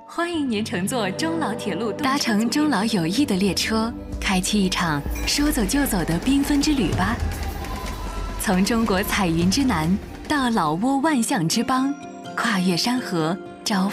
欢迎您乘坐中老铁路， 搭乘中老友谊的列车，开启一场说走就走的缤纷之旅吧。从中国彩云之南到老挝万象之邦，跨越山河，招